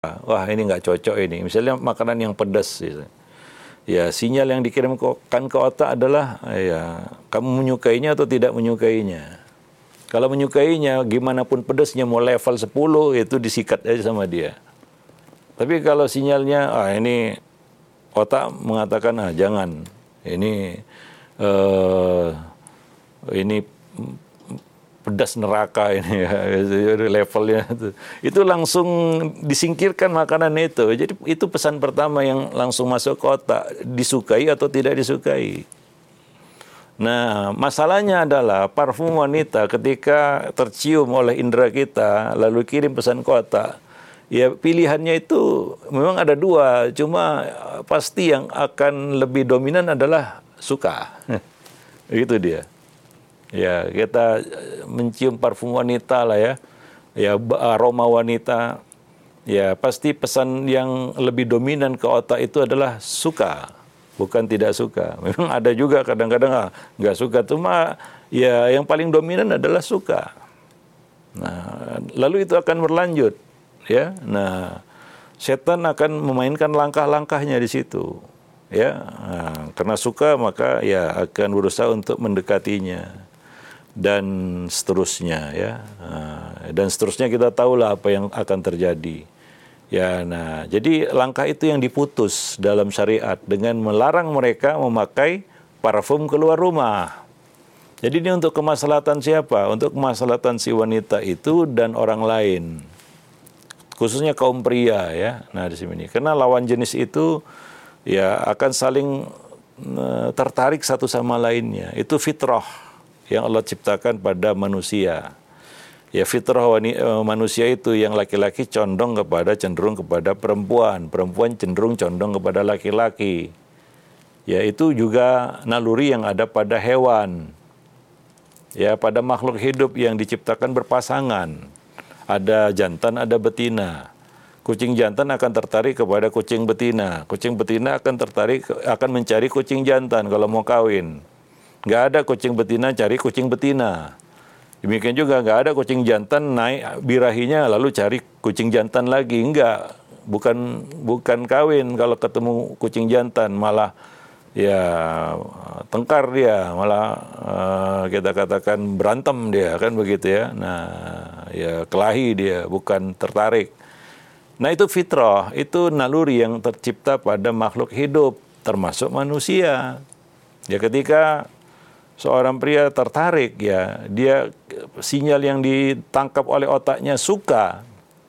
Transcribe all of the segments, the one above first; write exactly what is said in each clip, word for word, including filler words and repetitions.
wah ini nggak cocok ini. Misalnya makanan yang pedas, gitu. Ya sinyal yang dikirimkan ke otak adalah ya kamu menyukainya atau tidak menyukainya. Kalau menyukainya, gimana pun pedasnya mau level sepuluh itu disikat aja sama dia. Tapi kalau sinyalnya, ah ini otak mengatakan ah jangan, ini uh, ini pedas neraka ini ya, levelnya itu. Itu langsung disingkirkan makanan itu. Jadi itu pesan pertama yang langsung masuk ke otak, disukai atau tidak disukai. Nah, masalahnya adalah parfum wanita ketika tercium oleh indera kita lalu kirim pesan ke otak, ya pilihannya itu memang ada dua, cuma pasti yang akan lebih dominan adalah suka. Begitu dia. Ya, kita mencium parfum wanita lah ya, ya aroma wanita, ya pasti pesan yang lebih dominan ke otak itu adalah suka, bukan tidak suka. Memang ada juga kadang-kadang ah, nggak suka, cuma ya yang paling dominan adalah suka. Nah, lalu itu akan berlanjut, ya. Nah, setan akan memainkan langkah-langkahnya di situ, ya. Nah, karena suka maka ya akan berusaha untuk mendekatinya. Dan seterusnya ya, dan seterusnya kita tahulah apa yang akan terjadi ya. Nah, jadi langkah itu yang diputus dalam syariat dengan melarang mereka memakai parfum keluar rumah. Jadi ini untuk kemaslahatan siapa? Untuk kemaslahatan si wanita itu dan orang lain, khususnya kaum pria ya. Nah di sini karena lawan jenis itu ya akan saling tertarik satu sama lainnya, itu fitrah yang Allah ciptakan pada manusia. Ya fitrah manusia itu yang laki-laki condong kepada cenderung kepada perempuan, perempuan cenderung condong kepada laki-laki. Ya itu juga naluri yang ada pada hewan. Ya pada makhluk hidup yang diciptakan berpasangan. Ada jantan, ada betina. Kucing jantan akan tertarik kepada kucing betina. Kucing betina akan tertarik akan mencari kucing jantan kalau mau kawin. Nggak ada kucing betina cari kucing betina. Demikian juga nggak ada kucing jantan naik birahinya lalu cari kucing jantan lagi. Enggak, bukan bukan kawin kalau ketemu kucing jantan, malah ya tengkar dia, malah uh, kita katakan berantem dia, kan begitu ya. Nah, ya kelahi dia, bukan tertarik. Nah itu fitrah, itu naluri yang tercipta pada makhluk hidup, termasuk manusia. Ya ketika seorang pria tertarik ya, dia sinyal yang ditangkap oleh otaknya suka,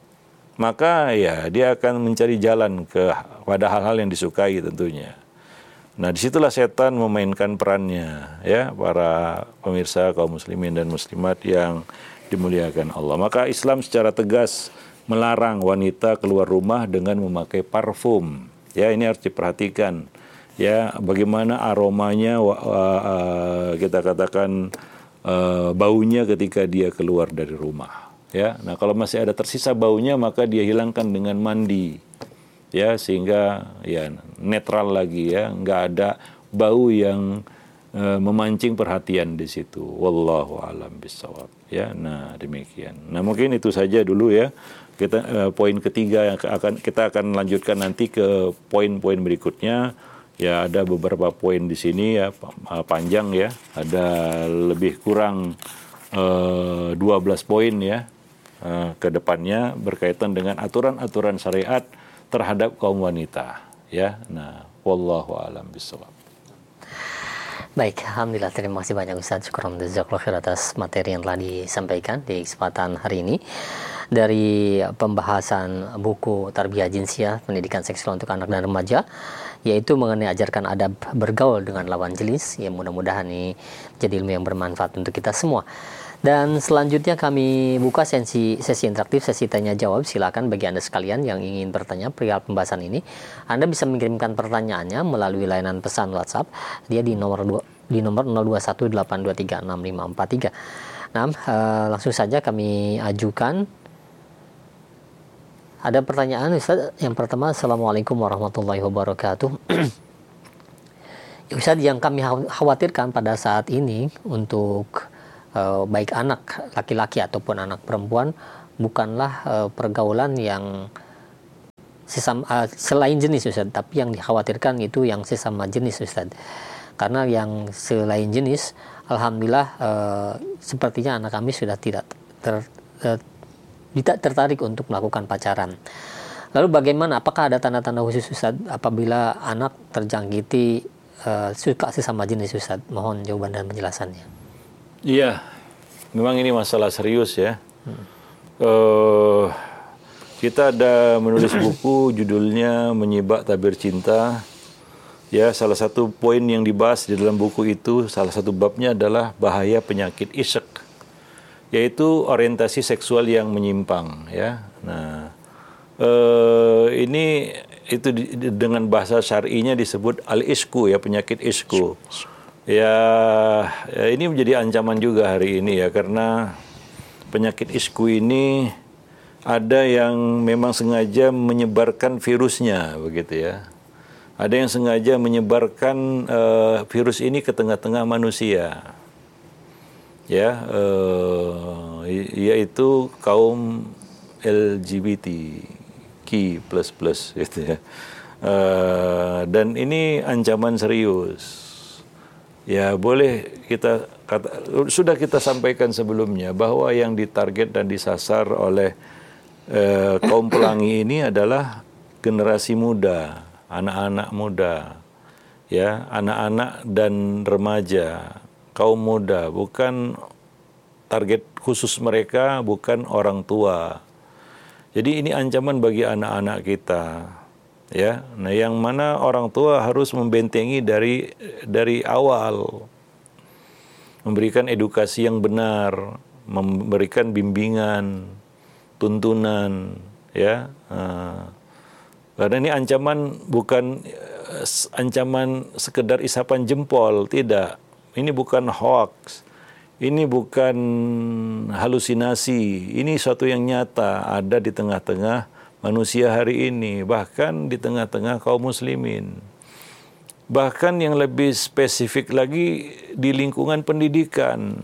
maka ya dia akan mencari jalan ke pada hal-hal yang disukai tentunya. Nah disitulah setan memainkan perannya ya, para pemirsa kaum muslimin dan muslimat yang dimuliakan Allah. Maka Islam secara tegas melarang wanita keluar rumah dengan memakai parfum. Ya ini harus diperhatikan. Ya, bagaimana aromanya uh, uh, kita katakan uh, baunya ketika dia keluar dari rumah. Ya, nah kalau masih ada tersisa baunya maka dia hilangkan dengan mandi. Ya, sehingga ya netral lagi ya, nggak ada bau yang uh, memancing perhatian di situ. Wallahu a'lam bishawab. Ya, nah demikian. Nah mungkin itu saja dulu ya. Kita uh, poin ketiga yang akan kita akan lanjutkan nanti ke poin-poin berikutnya. Ya ada beberapa poin di sini ya panjang ya, ada lebih kurang uh, dua belas poin ya uh, ke depannya berkaitan dengan aturan-aturan syariat terhadap kaum wanita ya. Nah, wallahu a'lam bishawab. Baik, alhamdulillah, terima kasih banyak Ustaz. Syukran jazakallahu khair atas materi yang telah disampaikan di kesempatan hari ini. Dari pembahasan buku Tarbiyah Jinsiah, pendidikan seksual untuk anak dan remaja, yaitu mengenai ajarkan adab bergaul dengan lawan jenis. Ya mudah-mudahan ini jadi ilmu yang bermanfaat untuk kita semua. Dan selanjutnya kami buka sesi, sesi interaktif, sesi tanya jawab. Silakan bagi Anda sekalian yang ingin bertanya perihal pembahasan ini, Anda bisa mengirimkan pertanyaannya melalui layanan pesan WhatsApp. Dia di nomor dua, di nomor nol dua satu delapan dua tiga enam lima empat tiga. Nah, uh, langsung saja kami ajukan. Ada pertanyaan Ustaz. Yang pertama, Assalamualaikum warahmatullahi wabarakatuh. Ya, Ustaz, yang kami khawatirkan pada saat ini untuk uh, baik anak laki-laki ataupun anak perempuan bukanlah uh, pergaulan yang sesama uh, selain jenis Ustaz, tapi yang dikhawatirkan itu yang sesama jenis Ustaz. Karena yang selain jenis, alhamdulillah uh, sepertinya anak kami sudah tidak ter, uh, tidak tertarik untuk melakukan pacaran. Lalu bagaimana? Apakah ada tanda-tanda khusus Ustaz apabila anak terjangkiti uh, suka sesama jenis Ustaz? Mohon jawaban dan penjelasannya. Iya, memang ini masalah serius ya. Hmm. Uh, kita ada menulis buku judulnya Menyibak Tabir Cinta. Ya, salah satu poin yang dibahas di dalam buku itu, salah satu babnya adalah bahaya penyakit isyq, yaitu orientasi seksual yang menyimpang. Ya, nah eh, ini itu di, dengan bahasa syar'inya disebut al-isku ya, penyakit isku. Ya, ya, ini menjadi ancaman juga hari ini ya, karena penyakit isku ini ada yang memang sengaja menyebarkan virusnya, begitu ya. Ada yang sengaja menyebarkan uh, virus ini ke tengah-tengah manusia, ya, uh, yaitu kaum L G B T Q plus plus, gitu ya. Uh, dan ini ancaman serius. Ya, boleh kita kata, sudah kita sampaikan sebelumnya bahwa yang ditarget dan disasar oleh uh, kaum pelangi ini adalah generasi muda, anak-anak muda, ya, anak-anak dan remaja, kaum muda, bukan target khusus mereka, bukan orang tua. Jadi ini ancaman bagi anak-anak kita, ya. Nah, yang mana orang tua harus membentengi dari dari awal, memberikan edukasi yang benar, memberikan bimbingan, tuntunan, ya. Uh, Karena ini ancaman bukan ancaman sekedar isapan jempol, tidak. Ini bukan hoax, ini bukan halusinasi, ini suatu yang nyata ada di tengah-tengah manusia hari ini, bahkan di tengah-tengah kaum muslimin. Bahkan yang lebih spesifik lagi di lingkungan pendidikan.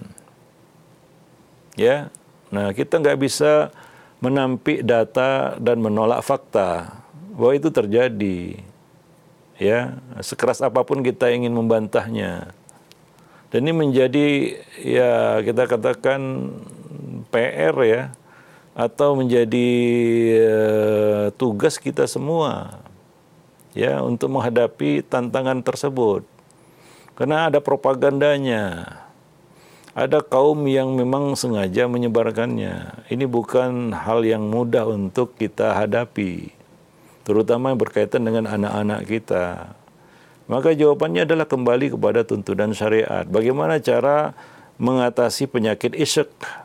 Ya, nah kita nggak bisa menampik data dan menolak fakta bahwa itu terjadi, ya, sekeras apapun kita ingin membantahnya. Dan ini menjadi, ya, kita katakan P R ya, atau menjadi uh, tugas kita semua, ya, untuk menghadapi tantangan tersebut. Karena ada propagandanya, ada kaum yang memang sengaja menyebarkannya. Ini bukan hal yang mudah untuk kita hadapi, terutama yang berkaitan dengan anak-anak kita. Maka jawabannya adalah kembali kepada tuntunan syariat. Bagaimana cara mengatasi penyakit isyq?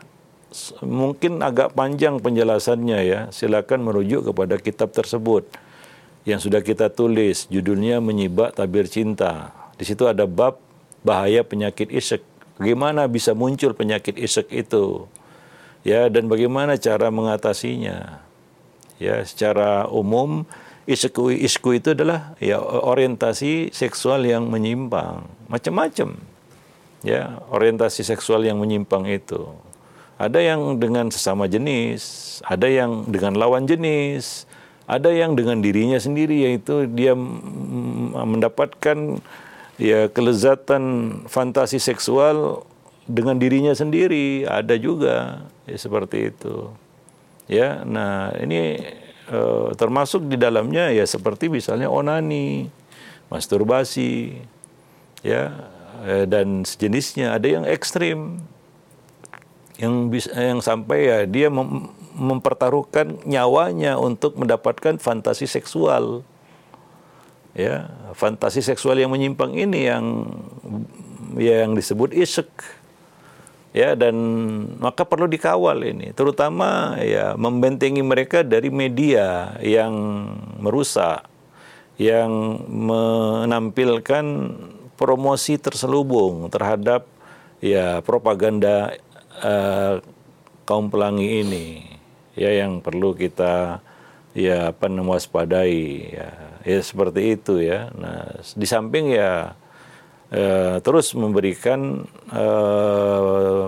Mungkin agak panjang penjelasannya ya. Silakan merujuk kepada kitab tersebut yang sudah kita tulis. Judulnya Menyibak Tabir Cinta. Di situ ada bab bahaya penyakit isyq. Bagaimana bisa muncul penyakit isyq itu? Ya, dan bagaimana cara mengatasinya? Ya, secara umum isku isku itu adalah ya orientasi seksual yang menyimpang, macam-macam. Ya, orientasi seksual yang menyimpang itu. Ada yang dengan sesama jenis, ada yang dengan lawan jenis, ada yang dengan dirinya sendiri, yaitu dia mendapatkan ya kelezatan fantasi seksual dengan dirinya sendiri, ada juga ya seperti itu. Ya, nah ini e, termasuk di dalamnya ya seperti misalnya onani, masturbasi, ya, e, dan sejenisnya. Ada yang ekstrim, yang bisa, yang sampai ya dia mem, mempertaruhkan nyawanya untuk mendapatkan fantasi seksual, ya, fantasi seksual yang menyimpang ini yang yang disebut isyq. Ya, dan maka perlu dikawal ini, terutama ya membentengi mereka dari media yang merusak, yang menampilkan promosi terselubung terhadap ya propaganda uh, kaum pelangi ini, ya, yang perlu kita ya apa namanya waspadai, ya, ya seperti itu ya. Nah, di samping ya Uh, terus memberikan uh,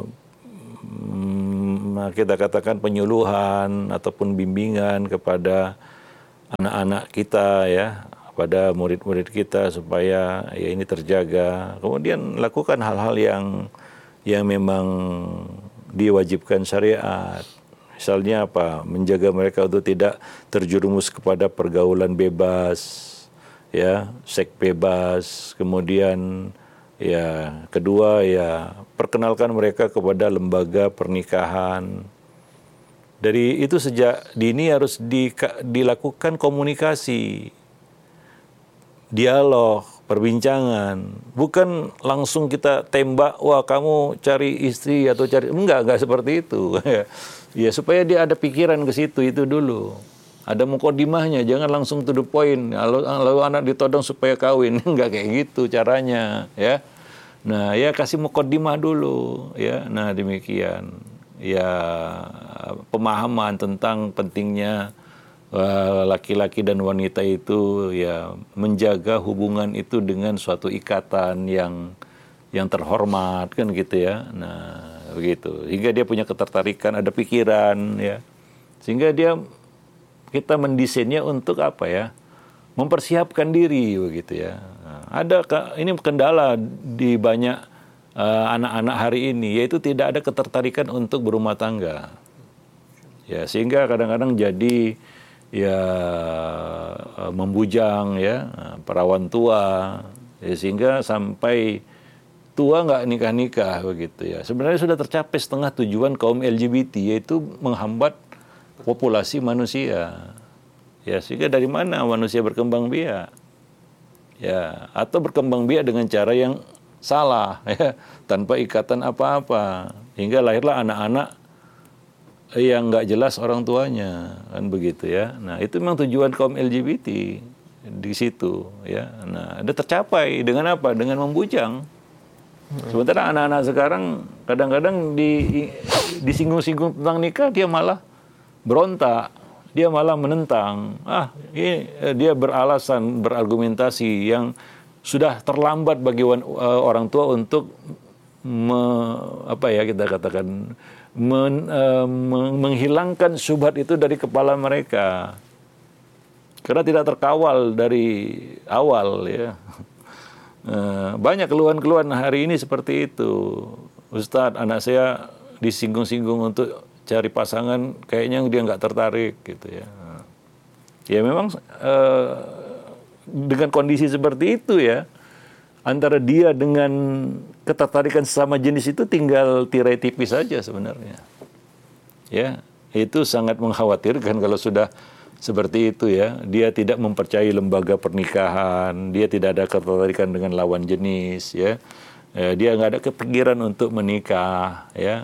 kita katakan penyuluhan ataupun bimbingan kepada anak-anak kita ya, pada murid-murid kita supaya ya ini terjaga. Kemudian lakukan hal-hal yang yang memang diwajibkan syariat. Misalnya apa? Menjaga mereka untuk tidak terjerumus kepada pergaulan bebas, ya, seks bebas. Kemudian ya, kedua ya, perkenalkan mereka kepada lembaga pernikahan. Dari itu sejak dini harus di, dilakukan komunikasi, dialog, perbincangan, bukan langsung kita tembak, wah kamu cari istri atau cari, enggak, enggak seperti itu. Ya supaya dia ada pikiran ke situ itu dulu. Ada mukodimahnya, jangan langsung to the point. Lalu, lalu anak ditodong supaya kawin, enggak kayak gitu caranya, ya. Nah, ya kasih mukodimah dulu, ya. Nah, demikian. Ya pemahaman tentang pentingnya laki-laki dan wanita itu ya menjaga hubungan itu dengan suatu ikatan yang yang terhormat kan gitu ya. Nah, begitu. Hingga dia punya ketertarikan, ada pikiran ya. Sehingga dia kita mendesainnya untuk apa ya? Mempersiapkan diri begitu ya. Nah, ada ini kendala di banyak uh, anak-anak hari ini, yaitu tidak ada ketertarikan untuk berumah tangga. Ya, sehingga kadang-kadang jadi ya membujang ya, perawan tua, ya, sehingga sampai tua nggak nikah-nikah begitu ya. Sebenarnya sudah tercapai setengah tujuan kaum L G B T, yaitu menghambat populasi manusia. Ya, sehingga dari mana manusia berkembang biak? Ya, atau berkembang biak dengan cara yang salah ya, tanpa ikatan apa-apa. Hingga lahirlah anak-anak yang nggak jelas orang tuanya, kan begitu ya. Nah, itu memang tujuan kaum L G B T di situ ya. Nah, ada tercapai dengan apa? Dengan membujang. Sementara anak-anak sekarang kadang-kadang di disinggung-singgung tentang nikah, dia malah berontak, dia malah menentang. Ah, ini dia beralasan, berargumentasi yang sudah terlambat bagi orang tua untuk me, apa ya kita katakan men, uh, menghilangkan syubhat itu dari kepala mereka, karena tidak terkawal dari awal ya. Uh, banyak keluhan-keluhan hari ini seperti itu. Ustadz, anak saya disinggung-singgung untuk cari pasangan, kayaknya dia nggak tertarik gitu ya. Ya memang uh, dengan kondisi seperti itu ya, antara dia dengan ketertarikan sesama jenis itu tinggal tirai tipis saja sebenarnya. Ya, itu sangat mengkhawatirkan kalau sudah seperti itu ya. Dia tidak mempercayai lembaga pernikahan, dia tidak ada ketertarikan dengan lawan jenis ya. Ya, dia nggak ada kepikiran untuk menikah ya.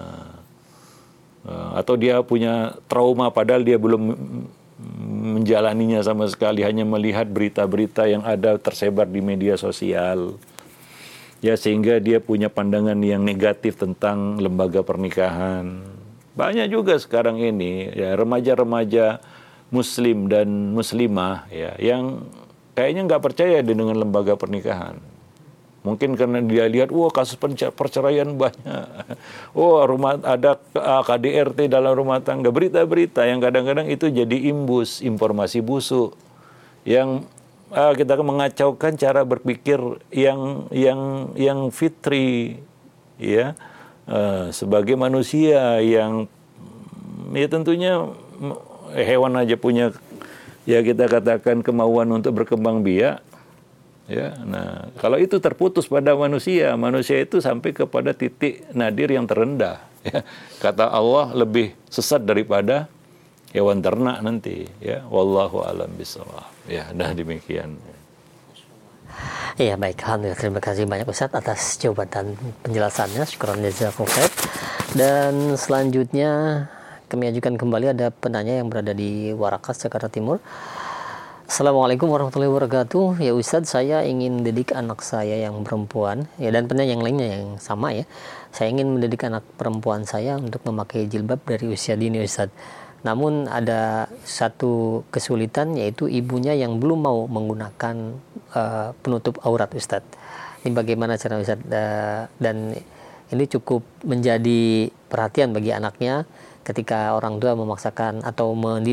Atau dia punya trauma padahal dia belum menjalaninya sama sekali, hanya melihat berita-berita yang ada tersebar di media sosial. Ya, sehingga dia punya pandangan yang negatif tentang lembaga pernikahan. Banyak juga sekarang ini ya remaja-remaja muslim dan muslimah ya yang kayaknya nggak percaya dengan lembaga pernikahan. Mungkin karena dia lihat, wah kasus perceraian banyak, wah rumah ada K D R T dalam rumah tangga, berita-berita yang kadang-kadang itu jadi imbus informasi busuk yang uh, kita mengacaukan cara berpikir yang yang yang fitri ya, uh, sebagai manusia yang ya tentunya hewan aja punya ya kita katakan kemauan untuk berkembang biak. Ya, nah kalau itu terputus pada manusia, manusia itu sampai kepada titik nadir yang terendah. Ya. Kata Allah lebih sesat daripada hewan ternak nanti. Ya, wallahu alam bishawab. Ya, dah demikian. Iya baik, alhamdulillah, terima kasih banyak Ustaz atas jawaban dan penjelasannya. Syukran jazakallahu khair. Dan selanjutnya kami ajukan kembali ada penanya yang berada di Warakas, Jakarta Timur. Assalamualaikum warahmatullahi wabarakatuh. Ya Ustadz, saya ingin mendidik anak saya yang perempuan, ya, dan penanya yang lainnya yang sama ya. Saya ingin mendidik anak perempuan saya untuk memakai jilbab dari usia dini Ustadz. Namun ada satu kesulitan, yaitu ibunya yang belum mau menggunakan uh, penutup aurat Ustadz. Ini bagaimana cara Ustadz? Uh, dan ini cukup menjadi perhatian bagi anaknya ketika orang tua memaksakan atau mendidik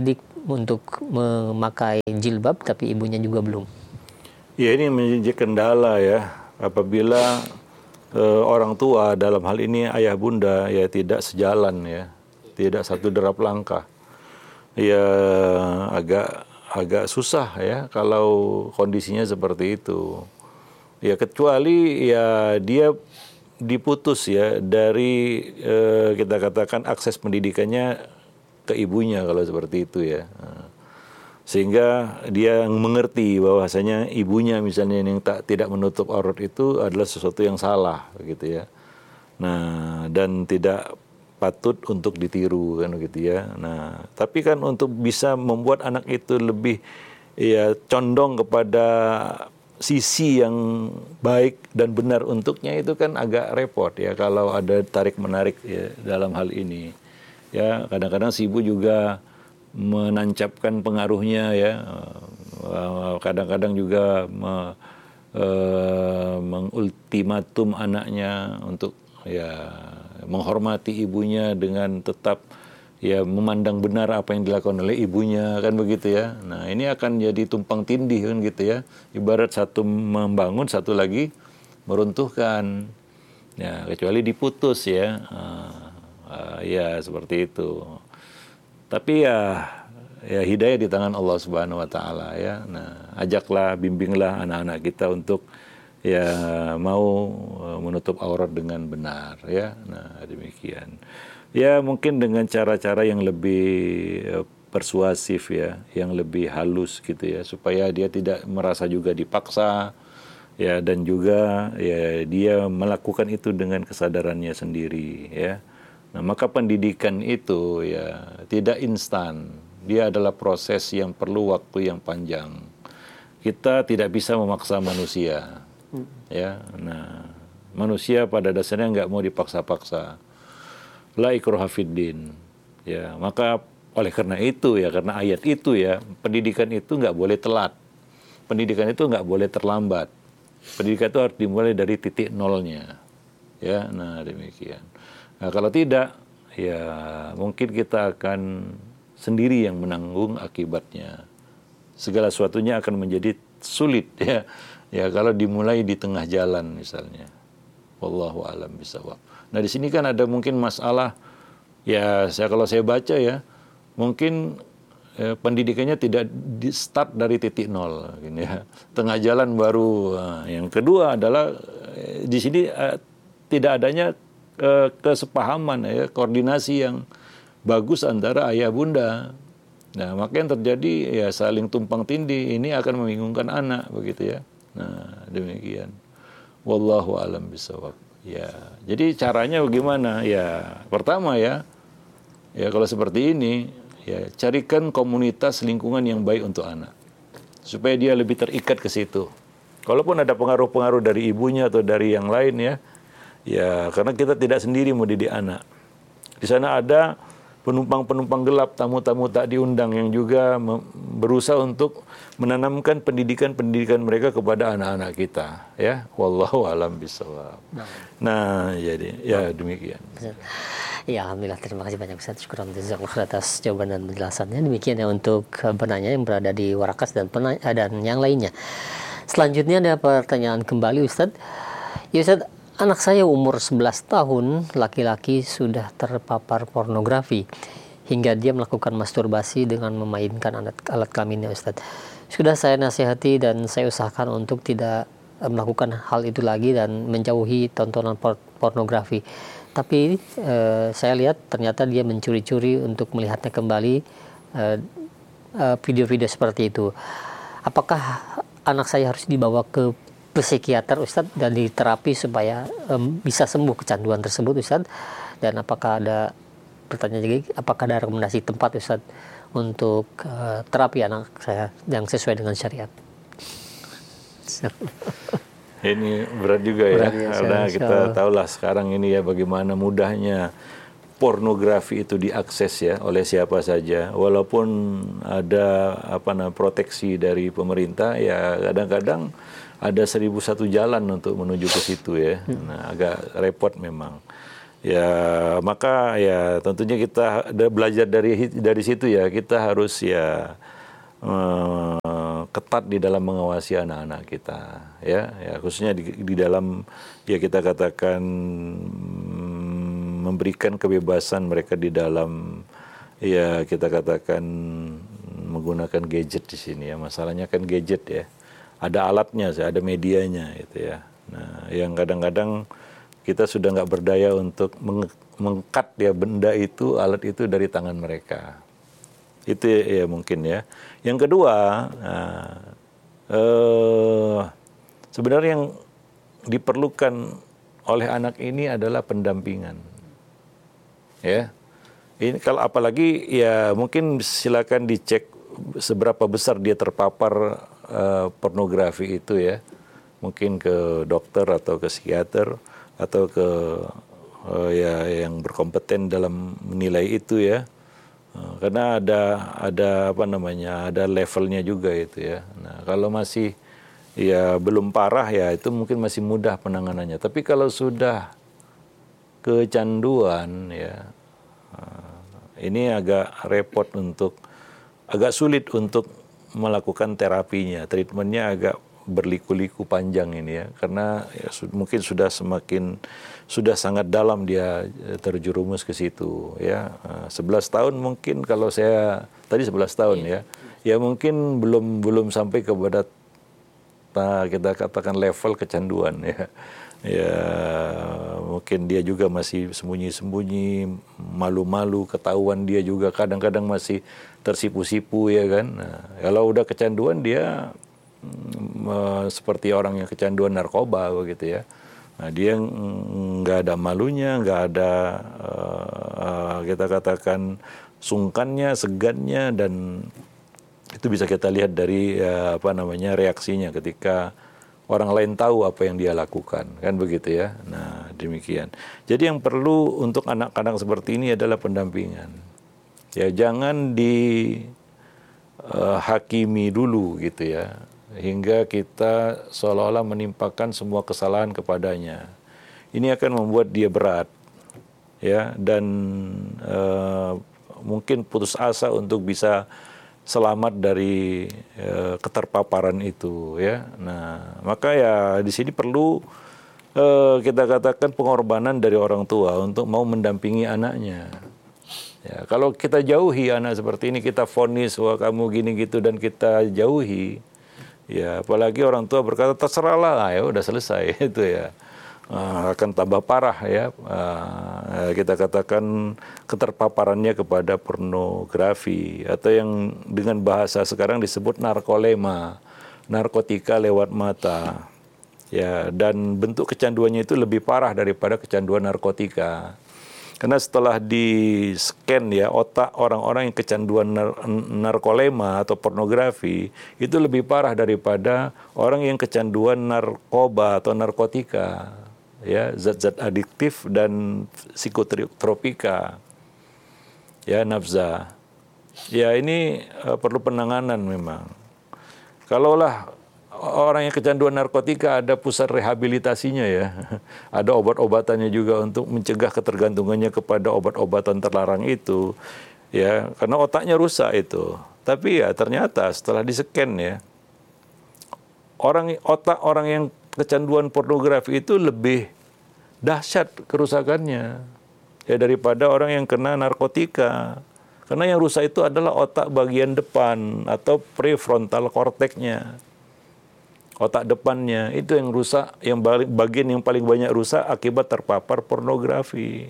untuk memakai jilbab tapi ibunya juga belum? Ya, ini menjadi kendala ya, apabila uh, orang tua dalam hal ini ayah bunda ya tidak sejalan ya, tidak satu derap langkah. Ya agak agak susah ya kalau kondisinya seperti itu. Ya kecuali ya dia diputus ya dari uh, kita katakan akses pendidikannya ke ibunya kalau seperti itu ya. Sehingga dia mengerti bahwasanya ibunya misalnya yang tak tidak menutup aurat itu adalah sesuatu yang salah gitu ya. Nah, dan tidak patut untuk ditiru kan gitu ya. Nah, tapi kan untuk bisa membuat anak itu lebih ya condong kepada sisi yang baik dan benar untuknya itu kan agak repot ya kalau ada tarik menarik ya dalam hal ini. Ya, kadang-kadang si ibu juga menancapkan pengaruhnya ya, kadang-kadang juga me, uh, mengultimatum anaknya untuk ya menghormati ibunya dengan tetap ya memandang benar apa yang dilakukan oleh ibunya kan begitu ya. Nah ini akan jadi tumpang tindih kan gitu ya, ibarat satu membangun satu lagi meruntuhkan ya, kecuali diputus ya, uh, uh, ya seperti itu. Tapi ya, ya hidayah di tangan Allah Subhanahu Wa Taala ya. Nah, ajaklah, bimbinglah anak-anak kita untuk ya mau menutup aurat dengan benar ya. Nah, demikian. Ya mungkin dengan cara-cara yang lebih persuasif ya, yang lebih halus gitu ya, supaya dia tidak merasa juga dipaksa ya, dan juga ya dia melakukan itu dengan kesadarannya sendiri ya. Nah, maka pendidikan itu ya tidak instan. Dia adalah proses yang perlu waktu yang panjang. Kita tidak bisa memaksa manusia. Hmm. Ya, nah, manusia pada dasarnya nggak mau dipaksa-paksa. La ikraha fiddin. Ya, maka oleh karena itu ya, karena ayat itu ya, pendidikan itu nggak boleh telat. Pendidikan itu nggak boleh terlambat. Pendidikan itu harus dimulai dari titik nolnya. Ya, nah demikian. Nah, kalau tidak, ya mungkin kita akan sendiri yang menanggung akibatnya. Segala sesuatunya akan menjadi sulit ya. Ya kalau dimulai di tengah jalan misalnya. Wallahu a'lam bishawab. Nah di sini kan ada mungkin masalah ya, saya kalau saya baca ya, mungkin eh, pendidikannya tidak di start dari titik nol, gitu ya. Tengah jalan baru. Nah, yang kedua adalah eh, di sini eh, tidak adanya kesepahaman ya, koordinasi yang bagus antara ayah bunda. Nah, maka yang terjadi ya saling tumpang tindih, ini akan membingungkan anak begitu ya. Nah, demikian. Wallahu a'lam bishawab. Ya, jadi caranya bagaimana? Ya, pertama ya, ya kalau seperti ini, ya carikan komunitas lingkungan yang baik untuk anak, supaya dia lebih terikat ke situ. Kalaupun ada pengaruh-pengaruh dari ibunya atau dari yang lain ya, ya, karena kita tidak sendiri mendidik anak. Di sana ada penumpang-penumpang gelap, tamu-tamu tak diundang yang juga berusaha untuk menanamkan pendidikan-pendidikan mereka kepada anak-anak kita. Ya, wallahu a'lam bishawab. Nah, jadi ya demikian. Ya, alhamdulillah, terima kasih banyak Ustaz. Syukuran jazakallahu atas jawaban dan penjelasannya. Demikian ya untuk penanya yang berada di Warakas dan penanya, dan yang lainnya. Selanjutnya ada pertanyaan kembali Ustaz. Ya Ustaz, anak saya umur sebelas tahun, laki-laki, sudah terpapar pornografi hingga dia melakukan masturbasi dengan memainkan alat, alat kelaminnya Ustaz. Sudah saya nasihati dan saya usahakan untuk tidak melakukan hal itu lagi dan menjauhi tontonan por pornografi. Tapi eh, saya lihat ternyata dia mencuri-curi untuk melihatnya kembali video-video eh, eh, seperti itu. Apakah anak saya harus dibawa ke psikiater Ustadz dan diterapi supaya um, bisa sembuh kecanduan tersebut Ustadz? Dan apakah ada, pertanyaan lagi, apakah ada rekomendasi tempat Ustadz untuk uh, terapi anak saya yang sesuai dengan syariat? Ini berat juga ya, berat ya karena saya, kita so. tahulah sekarang ini ya bagaimana mudahnya pornografi itu diakses ya oleh siapa saja. Walaupun ada apa namanya proteksi dari pemerintah, ya kadang-kadang ada seribu satu jalan untuk menuju ke situ ya. Nah, agak repot memang. Ya, maka ya tentunya kita ada belajar dari dari situ ya, kita harus ya eh, ketat di dalam mengawasi anak-anak kita, ya, ya khususnya di, di dalam ya kita katakan mm, memberikan kebebasan mereka di dalam ya kita katakan menggunakan gadget di sini ya. Masalahnya kan gadget ya, ada alatnya, ada medianya itu ya. Nah, yang kadang-kadang kita sudah nggak berdaya untuk mengkat ya benda itu, alat itu dari tangan mereka. Itu ya, ya mungkin ya. Yang kedua, nah, eh, sebenarnya yang diperlukan oleh anak ini adalah pendampingan. Ya, ini kalau apalagi ya mungkin silakan dicek seberapa besar dia terpapar eh, pornografi itu ya. Mungkin ke dokter atau ke psikiater atau ke uh, ya yang berkompeten dalam menilai itu ya, uh, karena ada ada apa namanya ada levelnya juga itu ya. Nah kalau masih ya belum parah ya itu mungkin masih mudah penanganannya. Tapi kalau sudah kecanduan ya uh, ini agak repot untuk agak sulit untuk melakukan terapinya, treatmentnya agak berliku-liku panjang ini ya, karena ya, su- mungkin sudah semakin sudah sangat dalam dia terjerumus ke situ ya. Uh, sebelas tahun mungkin kalau saya tadi sebelas tahun ya, ya mungkin belum belum sampai kepada nah, kita katakan level kecanduan ya. Ya mungkin dia juga masih sembunyi-sembunyi, malu-malu, ketahuan dia juga kadang-kadang masih tersipu-sipu ya kan. Nah, kalau udah kecanduan dia Hmm, seperti orang yang kecanduan narkoba begitu ya. Nah, dia nggak ada malunya, nggak ada uh, kita katakan sungkannya, segannya, dan itu bisa kita lihat dari uh, apa namanya reaksinya ketika orang lain tahu apa yang dia lakukan, kan begitu ya. Nah demikian. Jadi yang perlu untuk anak-anak seperti ini adalah pendampingan. Ya jangan dihakimi uh, dulu gitu ya, hingga kita seolah-olah menimpakan semua kesalahan kepadanya. Ini akan membuat dia berat, ya, dan uh, mungkin putus asa untuk bisa selamat dari uh, keterpaparan itu, ya. Nah, maka ya di sini perlu uh, kita katakan pengorbanan dari orang tua untuk mau mendampingi anaknya. Ya, kalau kita jauhi anak seperti ini, kita vonis wah kamu gini gitu dan kita jauhi. Ya, apalagi orang tua berkata terserahlah, ya udah selesai itu ya, uh, akan tambah parah ya. Uh, kita katakan keterpaparannya kepada pornografi atau yang dengan bahasa sekarang disebut narkolema, narkotika lewat mata. Ya, dan bentuk kecanduannya itu lebih parah daripada kecanduan narkotika. Karena setelah di-scan ya otak orang-orang yang kecanduan nar narkolema atau pornografi itu lebih parah daripada orang yang kecanduan narkoba atau narkotika, ya zat-zat adiktif dan psikotropika, ya nafza. Ya ini uh, perlu penanganan memang. Kalaulah orang yang kecanduan narkotika ada pusat rehabilitasinya ya, ada obat-obatannya juga untuk mencegah ketergantungannya kepada obat-obatan terlarang itu, ya karena otaknya rusak itu. Tapi ya ternyata setelah di-scan ya, orang otak orang yang kecanduan pornografi itu lebih dahsyat kerusakannya ya daripada orang yang kena narkotika. Karena yang rusak itu adalah otak bagian depan atau prefrontal cortex-nya. Otak depannya itu yang rusak, yang bagian yang paling banyak rusak akibat terpapar pornografi.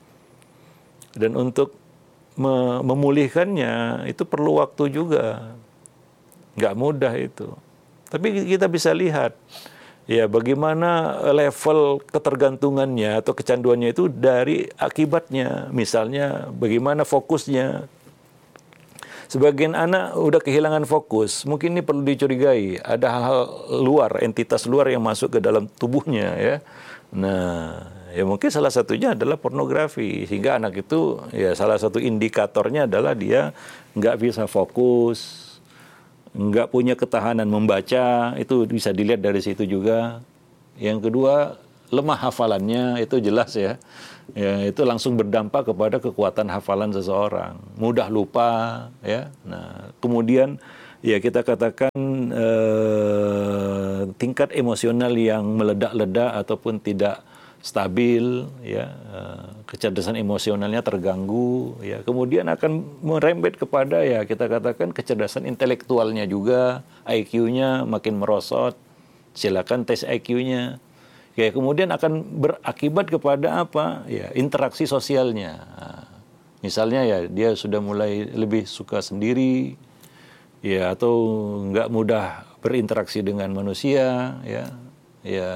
Dan untuk me memulihkannya itu perlu waktu juga, nggak mudah itu. Tapi kita bisa lihat, ya bagaimana level ketergantungannya atau kecanduannya itu dari akibatnya. Misalnya bagaimana fokusnya. Sebagian anak udah kehilangan fokus, mungkin ini perlu dicurigai. Ada hal-hal luar, entitas luar yang masuk ke dalam tubuhnya, ya. Nah, ya mungkin salah satunya adalah pornografi. Sehingga anak itu, ya salah satu indikatornya adalah dia nggak bisa fokus, nggak punya ketahanan membaca, itu bisa dilihat dari situ juga. Yang kedua, lemah hafalannya itu jelas ya. Ya, itu langsung berdampak kepada kekuatan hafalan seseorang, mudah lupa ya. Nah, kemudian ya kita katakan eh, tingkat emosional yang meledak-ledak ataupun tidak stabil ya, eh, kecerdasan emosionalnya terganggu ya. Kemudian akan merembet kepada ya kita katakan kecerdasan intelektualnya juga, I Q-nya makin merosot. Silakan tes I Q-nya. Ya, kemudian akan berakibat kepada apa? Ya, interaksi sosialnya. Nah, misalnya ya dia sudah mulai lebih suka sendiri, ya atau nggak mudah berinteraksi dengan manusia, ya, ya,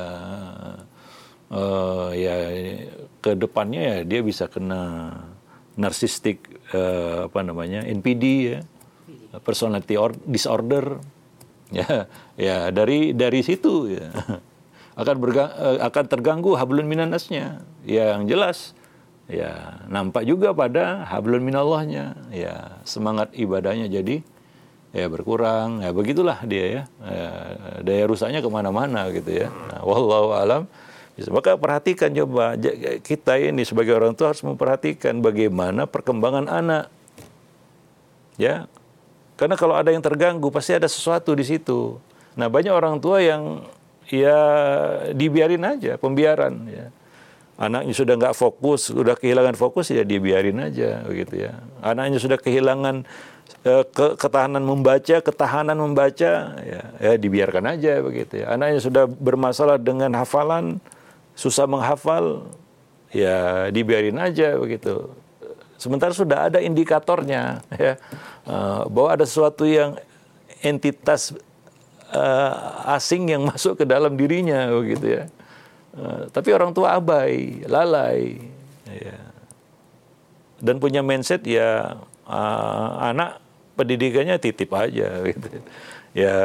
uh, ya ke depannya ya dia bisa kena narcissistic uh, apa namanya N P D ya, personality disorder, ya, ya dari dari situ ya. akan berga, akan terganggu hablun minannasnya. Yang jelas ya nampak juga pada hablun minallahnya. Ya semangat ibadahnya jadi ya berkurang. Ya begitulah dia ya. Ya daya rusaknya kemana-mana gitu ya. Nah, wallahu alam. Maka perhatikan coba kita ini sebagai orang tua harus memperhatikan bagaimana perkembangan anak. Ya. Karena kalau ada yang terganggu pasti ada sesuatu di situ. Nah, banyak orang tua yang ya dibiarin aja, pembiaran ya. Anaknya sudah nggak fokus, sudah kehilangan fokus ya dibiarin aja begitu ya. Anaknya sudah kehilangan eh, ke, ketahanan membaca, ketahanan membaca ya, ya dibiarkan aja begitu ya. Anaknya sudah bermasalah dengan hafalan, susah menghafal ya dibiarin aja begitu. Sementara sudah ada indikatornya ya, uh, bahwa ada sesuatu yang entitas Uh, asing yang masuk ke dalam dirinya begitu ya. Uh, tapi orang tua abai, lalai, ya. Dan punya mindset ya uh, anak pendidikannya titip aja gitu. Ya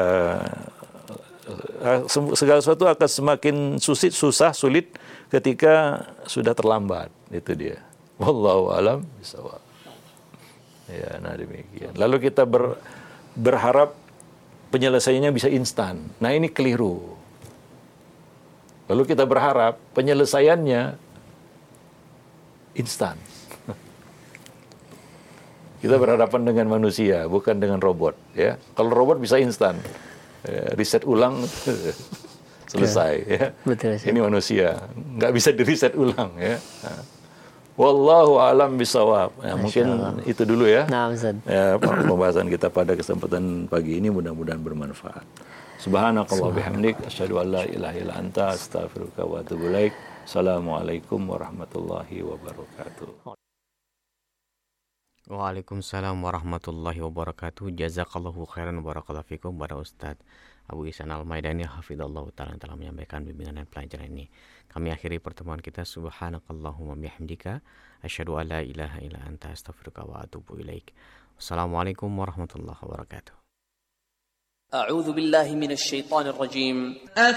uh, segala sesuatu akan semakin susit, susah, sulit ketika sudah terlambat. Itu dia. Wallahu alam bishawab. Ya, nah demikian. Lalu kita ber, berharap penyelesaiannya bisa instan. Nah ini keliru. Lalu kita berharap penyelesaiannya instan. Kita berhadapan dengan manusia, bukan dengan robot. Ya, kalau robot bisa instan, ya, riset ulang selesai. Ya. Betul, ini manusia, nggak bisa di riset ulang. Ya. Nah. Wallahu alam bisawab. Ya, mungkin Allah. Itu dulu ya. Nah, ya, pembahasan kita pada kesempatan pagi ini mudah-mudahan bermanfaat. Subhanakallah bihamdik asyhadu an la ilaha illa anta astaghfiruka wa atubu ilaik. Assalamualaikum warahmatullahi wabarakatuh. Waalaikumsalam warahmatullahi wabarakatuh. Jazakallahu khairan barakallahu fikum kepada Ustaz Abu Ihsan Al-Maidani hafizallahu taala telah menyampaikan bimbingan dan pelajaran ini. Kami akhiri pertemuan kita. Subhanakallahumma bihamdika asyhadu an la ilaha illa anta astaghfiruka wa atubu ilaik. Wassalamualaikum warahmatullahi wabarakatuh. A'udzu billahi minasy syaithanir rajim.